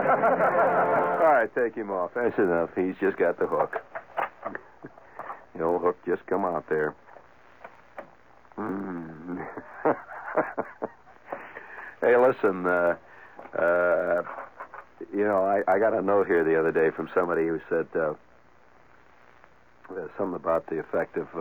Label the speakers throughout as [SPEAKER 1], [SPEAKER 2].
[SPEAKER 1] All right, take him off. That's enough. He's just got the hook. The old hook just come out there. Hey, listen, I got a note here the other day from somebody who said something about the effect of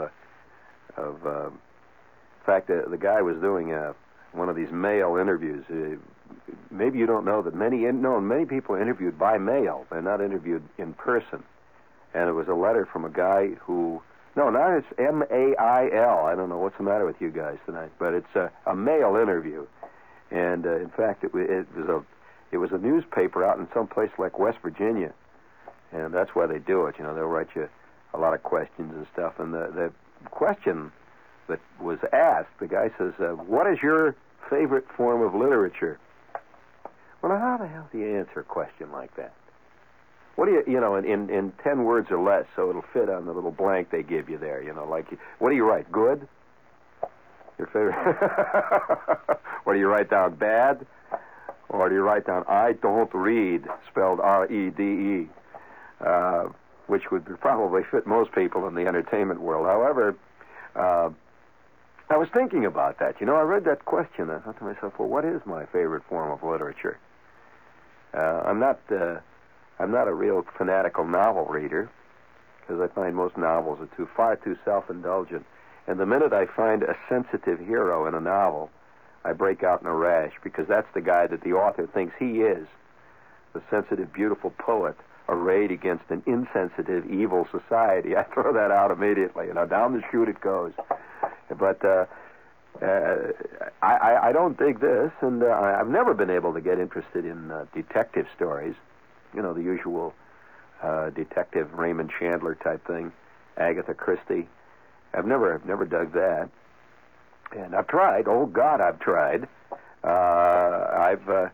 [SPEAKER 1] the guy was doing one of these mail interviews. Maybe you don't know that many people are interviewed by mail. They're not interviewed in person. And it was a letter from a guy who... No, not it's M-A-I-L. I don't know what's the matter with you guys tonight, but it's a mail interview. And, in fact, it was a newspaper out in some place like West Virginia. And that's why they do it. You know, they'll write you a lot of questions and stuff. And the question that was asked, the guy says, what is your favorite form of literature? Well, now, how the hell do you answer a question like that? What do you know, in 10 words or less, so it'll fit on the little blank they give you there, you know, like, what do you write, good? Your favorite? Or do you write down bad? Or do you write down I don't read, spelled R-E-D-E, which would probably fit most people in the entertainment world. However, I was thinking about that. You know, I read that question. I thought to myself, well, what is my favorite form of literature? I'm not a real fanatical novel reader, because I find most novels are far too self-indulgent. And the minute I find a sensitive hero in a novel, I break out in a rash, because that's the guy that the author thinks he is, the sensitive, beautiful poet arrayed against an insensitive, evil society. I throw that out immediately. You know, down the chute it goes. But I don't dig this, and I've never been able to get interested in detective stories. You know, the usual detective Raymond Chandler type thing, Agatha Christie. I've never dug that. And I've tried. Oh God, I've tried. I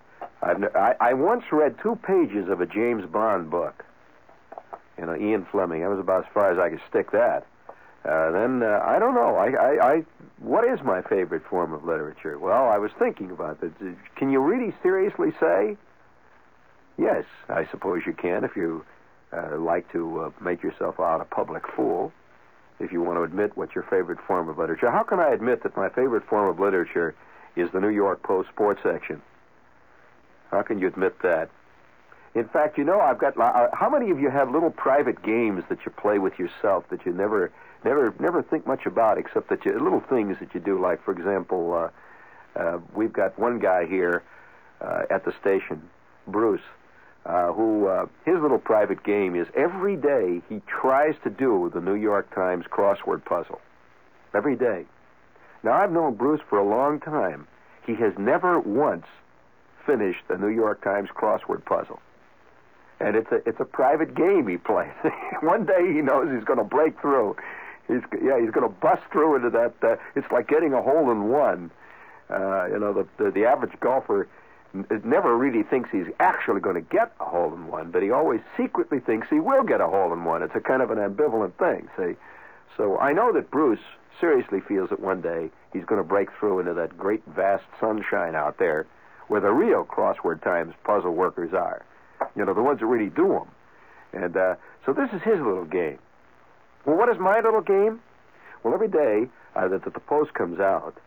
[SPEAKER 1] once read 2 pages of a James Bond book. You know, Ian Fleming. That was about as far as I could stick that. Then I don't know. What is my favorite form of literature? Well, I was thinking about this. Can you really seriously say? Yes, I suppose you can if you like to make yourself out a public fool. If you want to admit what's your favorite form of literature. How can I admit that my favorite form of literature is the New York Post sports section? How can you admit that? In fact, you know, I've got... how many of you have little private games that you play with yourself that you never think much about, except that little things that you do, like, for example, we've got one guy here at the station, Bruce, who his little private game is every day he tries to do the New York Times crossword puzzle. Every day. Now, I've known Bruce for a long time. He has never once finished the New York Times crossword puzzle. And it's a private game he plays. One day he knows he's going to break through. He's going to bust through into that. It's like getting a hole-in-one. You know, the average golfer never really thinks he's actually going to get a hole-in-one, but he always secretly thinks he will get a hole-in-one. It's a kind of an ambivalent thing, see? So I know that Bruce seriously feels that one day he's going to break through into that great, vast sunshine out there where the real crossword Times puzzle workers are. You know, the ones that really do them. And so this is his little game. Well, what is my little game? Well, every day that the Post comes out,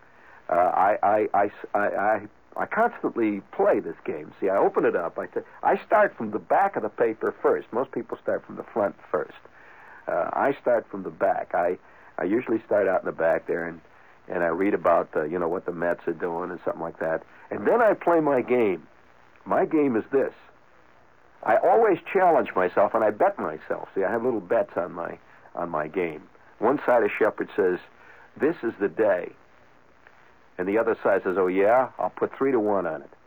[SPEAKER 1] I constantly play this game. See, I open it up. I start from the back of the paper first. Most people start from the front first. I start from the back. I usually start out in the back there, and I read about, you know, what the Mets are doing and something like that. And then I play my game. My game is this. I always challenge myself, and I bet myself. See, I have little bets on my game. One side of Shepherd says, this is the day. And the other side says, oh, yeah? I'll put 3-1 on it.